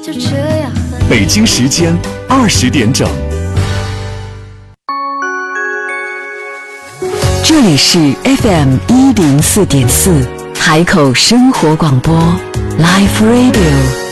北京时间20点整。 这里是 FM 104.4海口生活广播 Live Radio。